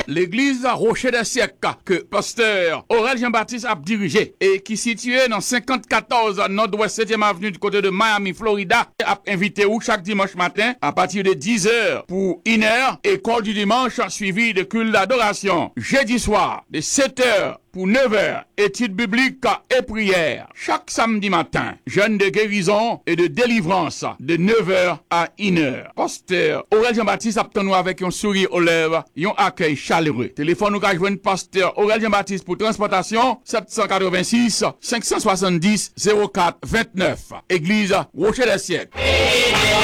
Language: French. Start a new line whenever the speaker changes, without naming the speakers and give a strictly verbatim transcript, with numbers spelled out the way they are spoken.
l'église Rocher des Siècles que pasteur Aurel Jean-Baptiste a dirigé et qui situé dans cinquante-quatorze Nord-Ouest septième avenue du côté de Miami, Florida, a invité où chaque dimanche matin à partir de dix heures pour une heure, école du dimanche suivi de culte d'adoration. Jeudi soir de sept heures pour neuf heures, études bibliques et prières. Chaque samedi matin, jeûne de guérison et de délivrance de neuf heures à une heure. Pasteur Aurel Jean-Baptiste a nous avec un sourire aux lèvres, un accueil chaleureux. Téléphone nous ka joindre pasteur Aurel Jean-Baptiste pour transportation sept cent quatre-vingt-six cinq cent soixante-dix zéro quatre vingt-neuf. Église Rocher des Siècles.